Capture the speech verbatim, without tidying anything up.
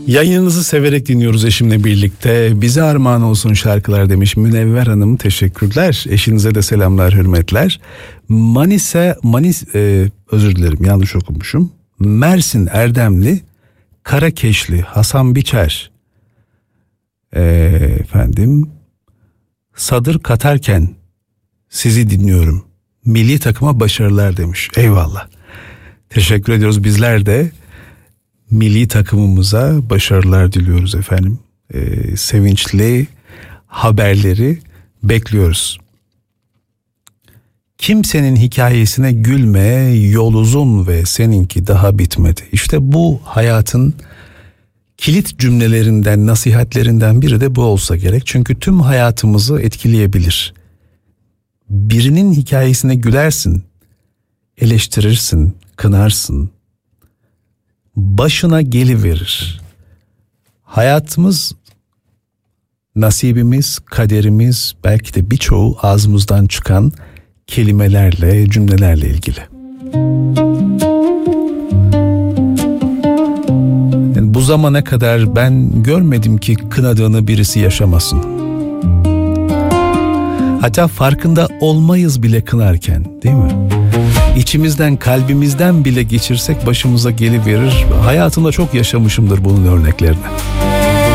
Yayınınızı severek dinliyoruz eşimle birlikte. Bize armağan olsun şarkılar demiş Münevver Hanım, teşekkürler. Eşinize de selamlar, hürmetler. Manisa, Manis, e, özür dilerim yanlış okumuşum. Mersin Erdemli, Karakeşli Hasan Biçer. E, efendim, Sadır katarken sizi dinliyorum. Milli takıma başarılar demiş. Eyvallah. Teşekkür ediyoruz. Bizler de milli takımımıza başarılar diliyoruz efendim. Ee, sevinçli haberleri bekliyoruz. Kimsenin hikayesine gülme, yol uzun ve seninki daha bitmedi. İşte bu hayatın kilit cümlelerinden, nasihatlerinden biri de bu olsa gerek. Çünkü tüm hayatımızı etkileyebilir. Birinin hikayesine gülersin, eleştirirsin, kınarsın. Başına geliverir. Hayatımız, nasibimiz, kaderimiz, belki de birçoğu ağzımızdan çıkan kelimelerle, cümlelerle ilgili. Yani bu zamana kadar ben görmedim ki kınadığını birisi yaşamasın. Hatta farkında olmayız bile kınarken, değil mi? İçimizden, kalbimizden bile geçirsek başımıza geliverir. Hayatımda çok yaşamışımdır bunun örneklerini.